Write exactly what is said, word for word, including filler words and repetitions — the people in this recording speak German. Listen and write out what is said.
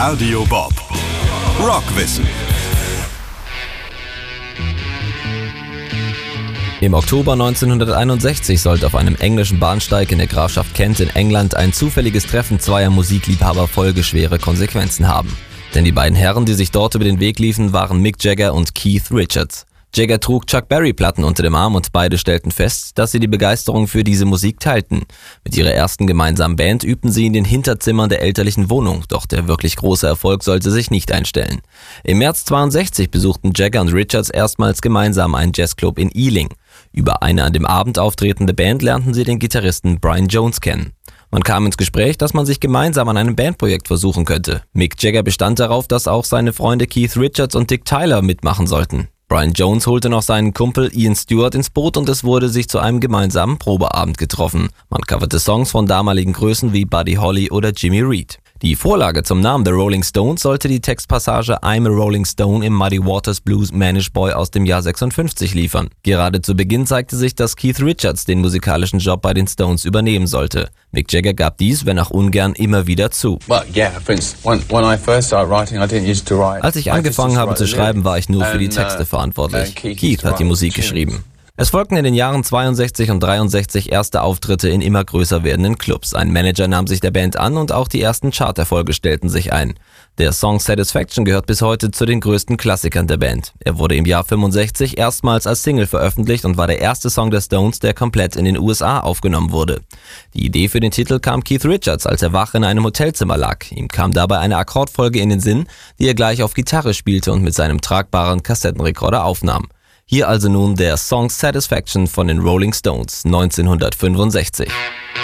Radio Bob. Rockwissen. Im Oktober neunzehnhunderteinundsechzig sollte auf einem englischen Bahnsteig in der Grafschaft Kent in England ein zufälliges Treffen zweier Musikliebhaber folgeschwere Konsequenzen haben. Denn die beiden Herren, die sich dort über den Weg liefen, waren Mick Jagger und Keith Richards. Jagger trug Chuck Berry-Platten unter dem Arm und beide stellten fest, dass sie die Begeisterung für diese Musik teilten. Mit ihrer ersten gemeinsamen Band übten sie in den Hinterzimmern der elterlichen Wohnung, doch der wirklich große Erfolg sollte sich nicht einstellen. Im März zweiundsechzig besuchten Jagger und Richards erstmals gemeinsam einen Jazzclub in Ealing. Über eine an dem Abend auftretende Band lernten sie den Gitarristen Brian Jones kennen. Man kam ins Gespräch, dass man sich gemeinsam an einem Bandprojekt versuchen könnte. Mick Jagger bestand darauf, dass auch seine Freunde Keith Richards und Dick Tyler mitmachen sollten. Brian Jones holte noch seinen Kumpel Ian Stewart ins Boot und es wurde sich zu einem gemeinsamen Probeabend getroffen. Man coverte Songs von damaligen Größen wie Buddy Holly oder Jimmy Reed. Die Vorlage zum Namen The Rolling Stones sollte die Textpassage I'm a Rolling Stone im Muddy Waters Blues Manish Boy aus dem Jahr sechsundfünfzig liefern. Gerade zu Beginn zeigte sich, dass Keith Richards den musikalischen Job bei den Stones übernehmen sollte. Mick Jagger gab dies, wenn auch ungern, immer wieder zu. Als ich angefangen habe zu schreiben, war ich nur für die Texte verantwortlich. Keith hat die Musik geschrieben. Es folgten in den Jahren zweiundsechzig und dreiundsechzig erste Auftritte in immer größer werdenden Clubs. Ein Manager nahm sich der Band an und auch die ersten Charterfolge stellten sich ein. Der Song Satisfaction gehört bis heute zu den größten Klassikern der Band. Er wurde im Jahr fünfundsechzig erstmals als Single veröffentlicht und war der erste Song der Stones, der komplett in den U S A aufgenommen wurde. Die Idee für den Titel kam Keith Richards, als er wach in einem Hotelzimmer lag. Ihm kam dabei eine Akkordfolge in den Sinn, die er gleich auf Gitarre spielte und mit seinem tragbaren Kassettenrekorder aufnahm. Hier also nun der Song Satisfaction von den Rolling Stones neunzehnhundertfünfundsechzig.